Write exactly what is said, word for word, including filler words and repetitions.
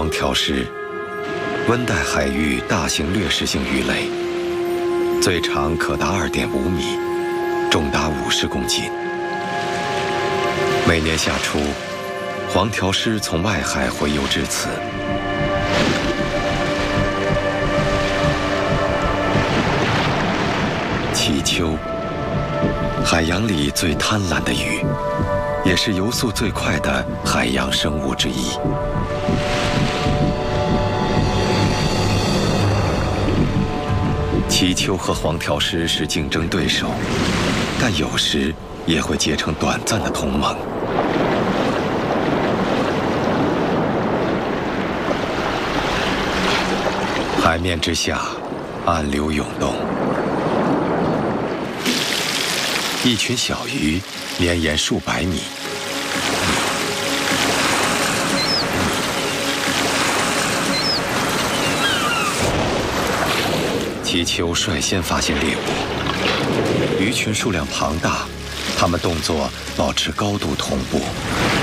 黄条虱，温带海域大型掠食性鱼类，最长可达二点五米，重达五十公斤。每年夏初，黄条虱从外海洄游至此。鳍鳅，海洋里最贪婪的鱼，也是游速最快的海洋生物之一。鳍鳅和黄条虱是竞争对手，但有时也会结成短暂的同盟。海面之下，暗流涌动，一群小鱼绵延数百米。鳍鳅率先发现猎物，鱼群数量庞大，它们动作保持高度同步。